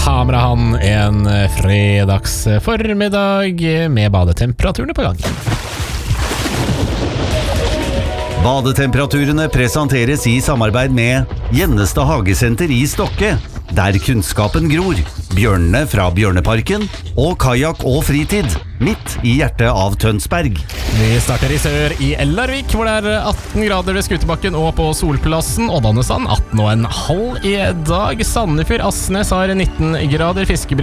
Hamrahan en fredags formiddag med badetemperaturen på gang. Badetemperaturene presenteres i samarbeid med Gjennestad Hagesenter i Stokke, der kunnskapen gror, bjørnene fra Bjørneparken og kajak og fritid, midt i hjertet av Tønsberg. Vi starter i sør i Ellarvik, hvor det er 18 grader ved Skutebakken og på Solplassen. Oddanesand 18,5 i dag. Sandefjord Asnes har 19 grader, Fiskebry